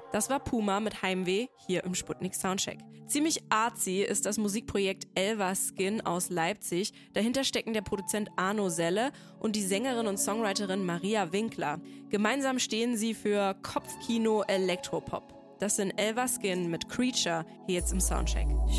Das war Puma mit Heimweh hier im Sputnik Soundcheck. Ziemlich artsy ist das Musikprojekt Elverskin aus Leipzig. Dahinter stecken der Produzent Arno Selle und die Sängerin und Songwriterin Maria Winkler. Gemeinsam stehen sie für Kopfkino Elektropop. Das sind Elverskin mit Creature hier jetzt im Soundcheck.